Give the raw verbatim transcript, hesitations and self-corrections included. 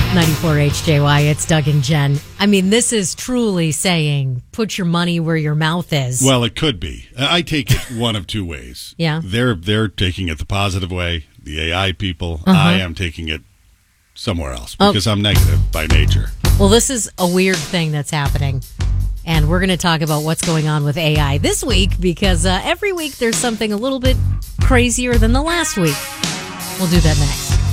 ninety-four H J Y, it's Doug and Jen. I mean, this is truly saying, put your money where your mouth is. Well, it could be. I take it one of two ways. Yeah. They're they're taking it the positive way, the A I people. Uh-huh. I am taking it somewhere else because oh. I'm negative by nature. Well, this is a weird thing that's happening. And we're going to talk about what's going on with A I this week because uh, every week there's something a little bit crazier than the last week. We'll do that next.